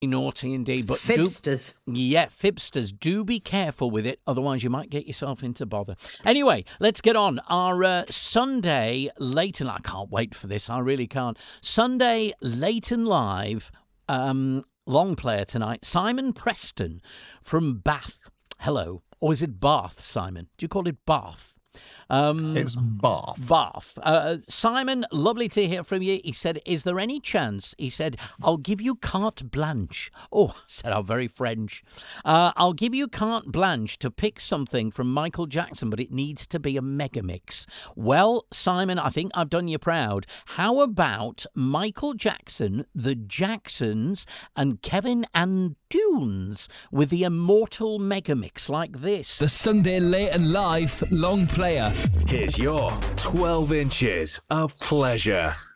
Naughty indeed. But Fibsters. Fibsters. Do be careful with it, otherwise you might get yourself into bother. Anyway, let's get on. Our Sunday late and I can't wait for this. I really can't. Sunday late and live long player tonight. Simon Preston from Bath. Hello. Or is it Bath, Simon? Do you call it Bath? It's Bath. Bath. Simon, lovely to hear from you. He said, is there any chance? He said, I'll give you carte blanche. Oh, I said, how very French. I'll give you carte blanche to pick something from Michael Jackson, but it needs to be a mega mix. Well, Simon, I think I've done you proud. How about Michael Jackson, the Jacksons, and Kevin and Dunes with the immortal mega mix like this? The Sunday late and live long player. Here's your 12 inches of pleasure.